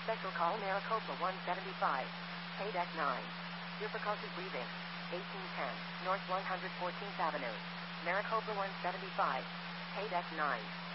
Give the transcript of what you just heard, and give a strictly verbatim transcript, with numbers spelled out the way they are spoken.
Special call Maricopa one seventy-five. Pay deck nine. Difficulty breathing. eighteen ten. North one hundred fourteenth Avenue. Maricopa one seventy-five. Pay deck nine.